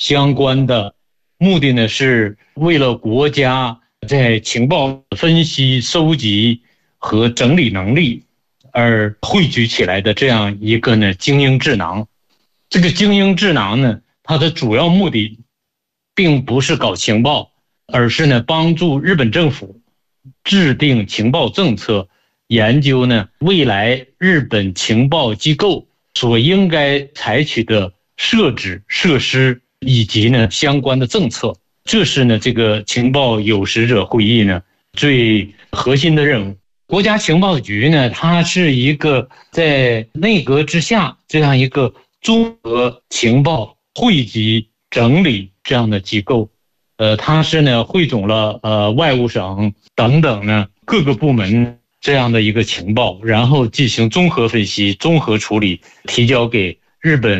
相关的，目的呢是为了国家在情报分析、收集和整理能力而汇聚起来的这样一个呢精英智囊。这个精英智囊呢，它的主要目的并不是搞情报，而是呢帮助日本政府制定情报政策，研究呢未来日本情报机构所应该采取的设置设施以及呢相关的政策。这是呢这个情报有识者会议呢最核心的任务。国家情报局呢，它是一个在内阁之下这样一个综合情报汇集整理这样的机构。它是呢汇总了外务省等等呢各个部门这样的一个情报，然后进行综合分析、综合处理，提交给日本